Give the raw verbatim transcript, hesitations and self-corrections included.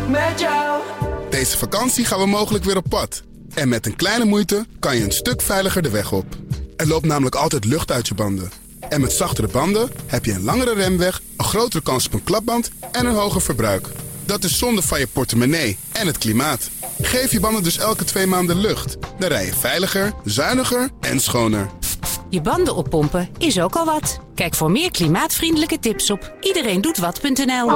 met jou. Deze vakantie gaan we mogelijk weer op pad. En met een kleine moeite kan je een stuk veiliger de weg op. Er loopt namelijk altijd lucht uit je banden. En met zachtere banden heb je een langere remweg, een grotere kans op een klapband en een hoger verbruik. Dat is zonde van je portemonnee en het klimaat. Geef je banden dus elke twee maanden lucht. Dan rij je veiliger, zuiniger en schoner. Je banden oppompen is ook al wat. Kijk voor meer klimaatvriendelijke tips op iedereendoetwat punt n l.